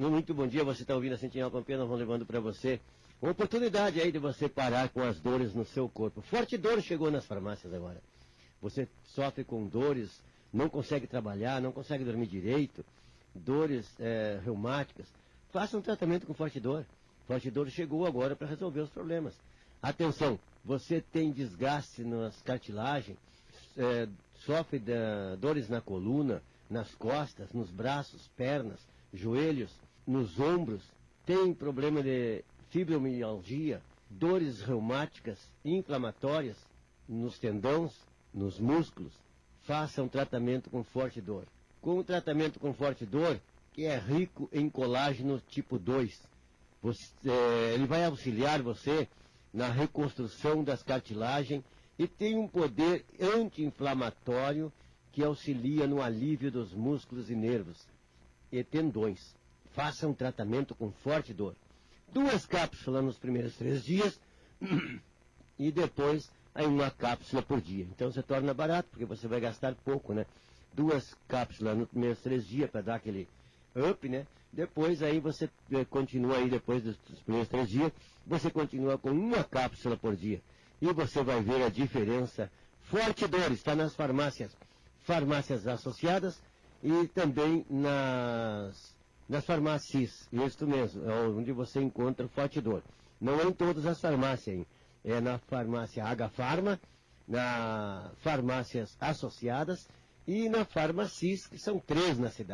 Muito bom dia, você está ouvindo a Sentinela Pampeana, nós vamos levando para você uma oportunidade aí de você parar com as dores no seu corpo. Forte Dor chegou nas farmácias agora. Você sofre com dores, não consegue trabalhar, não consegue dormir direito, dores reumáticas. Faça um tratamento com Forte Dor. Forte Dor chegou agora para resolver os problemas. Atenção, você tem desgaste nas cartilagens, sofre dores na coluna, nas costas, nos braços, pernas, joelhos, nos ombros, tem problema de fibromialgia, dores reumáticas, inflamatórias, nos tendões, nos músculos, faça um tratamento com Forte Dor. Com o tratamento com Forte Dor, que é rico em colágeno tipo 2, ele vai auxiliar você na reconstrução das cartilagens e tem um poder anti-inflamatório que auxilia no alívio dos músculos e nervos e tendões. Faça um tratamento com Forte Dor. 2 cápsulas nos primeiros 3 dias e depois aí 1 cápsula por dia. Então você torna barato, porque você vai gastar pouco, né? 2 cápsulas nos primeiros 3 dias para dar aquele up, né? Depois aí você continua aí, depois dos primeiros 3 dias, você continua com 1 cápsula por dia. E você vai ver a diferença. Forte Dor está nas farmácias associadas e também nas farmácias, isso mesmo, é onde você encontra o Forte Dor. Não é em todas as farmácias, hein? É na farmácia H-Farma, na farmácias associadas e na farmácias, que são 3 na cidade.